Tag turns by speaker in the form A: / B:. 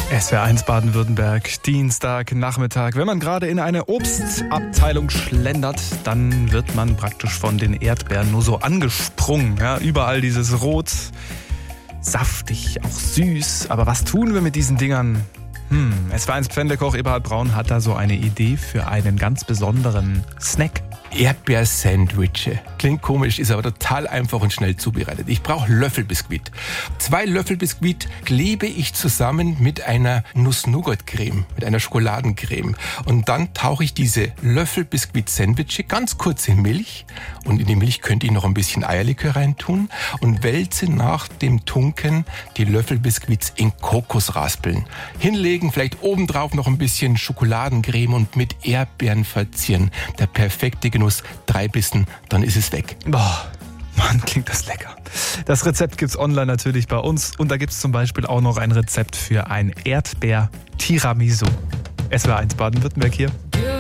A: SWR1 Baden-Württemberg, Dienstagnachmittag. Wenn man gerade in eine Obstabteilung schlendert, dann wird man praktisch von den Erdbeeren nur so angesprungen. Ja, überall dieses Rot, saftig, auch süß. Aber was tun wir mit diesen Dingern? SWR1 Pfändekoch Eberhard Braun hat da so eine Idee für einen ganz besonderen Snack.
B: Erdbeer-Sandwiche. Klingt komisch, ist aber total einfach und schnell zubereitet. Ich brauche Löffelbiskuit. 2 Löffel Biskuit klebe ich zusammen mit einer Nuss-Nougat-Creme, mit einer Schokoladencreme. Und dann tauche ich diese Löffel-Biskuit-Sandwiche ganz kurz in Milch. Und in die Milch könnte ich noch ein bisschen Eierlikör reintun und wälze nach dem Tunken die Löffelbiskuits in Kokosraspeln. Hinlegen, vielleicht obendrauf noch ein bisschen Schokoladencreme und mit Erdbeeren verzieren. Der perfekte Genuss. 3 Bissen, dann ist es weg.
A: Boah, Mann, klingt das lecker. Das Rezept gibt's online natürlich bei uns. Und da gibt's zum Beispiel auch noch ein Rezept für ein Erdbeer-Tiramisu. SWR1 Baden-Württemberg hier.